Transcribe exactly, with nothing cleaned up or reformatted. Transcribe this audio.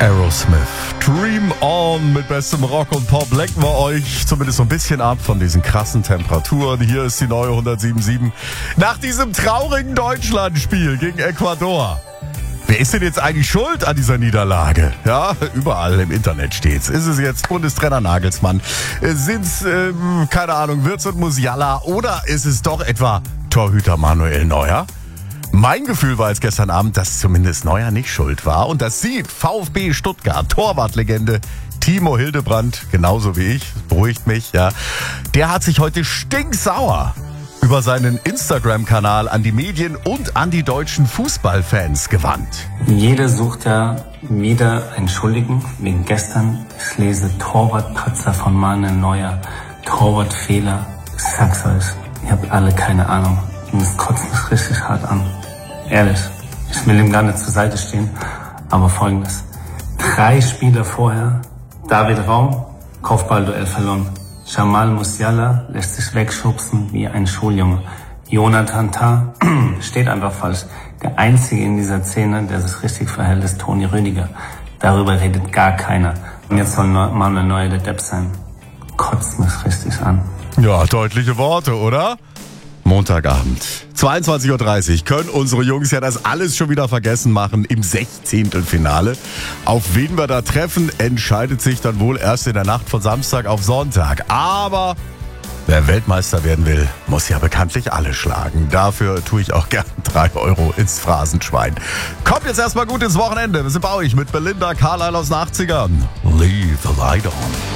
Aerosmith. Dream On mit bestem Rock und Pop. Lenken wir euch zumindest so ein bisschen ab von diesen krassen Temperaturen. Hier ist die neue hundertsieben Komma sieben. Nach diesem traurigen Deutschlandspiel gegen Ecuador. Wer ist denn jetzt eigentlich schuld an dieser Niederlage? Ja, überall im Internet steht's. Ist es jetzt Bundestrainer Nagelsmann? Sind's, ähm, keine Ahnung, Wirtz und Musiala? Oder ist es doch etwa Torhüter Manuel Neuer? Mein Gefühl war jetzt gestern Abend, dass zumindest Neuer nicht schuld war und dass sie, VfB Stuttgart, Torwartlegende Timo Hildebrand, genauso wie ich, beruhigt mich, ja, der hat sich heute stinksauer über seinen Instagram-Kanal an die Medien und an die deutschen Fußballfans gewandt. Jeder sucht ja wieder einen Schuldigen wegen gestern. Ich lese Torwartpatzer von Manuel Neuer, Torwartfehler. Ich sag's euch, ihr habt alle keine Ahnung. Und es kotzt mich richtig hart an. Ehrlich, ich will ihm gar nicht zur Seite stehen, aber folgendes. Drei Spiele vorher, David Raum, Kopfballduell verloren. Jamal Musiala lässt sich wegschubsen wie ein Schuljunge. Jonathan Tah steht einfach falsch. Der Einzige in dieser Szene, der sich richtig verhält, ist Toni Rüdiger. Darüber redet gar keiner. Und jetzt soll Manuel Neuer der Depp sein. Kotzt mich richtig an. Ja, deutliche Worte, oder? Montagabend, zweiundzwanzig Uhr dreißig, können unsere Jungs ja das alles schon wieder vergessen machen im Sechzehntelfinale. Auf wen wir da treffen, entscheidet sich dann wohl erst in der Nacht von Samstag auf Sonntag. Aber wer Weltmeister werden will, muss ja bekanntlich alle schlagen. Dafür tue ich auch gern drei Euro ins Phrasenschwein. Kommt jetzt erstmal gut ins Wochenende. Wir sind bei euch mit Belinda Carlisle aus den achtzigern. Leave the light on.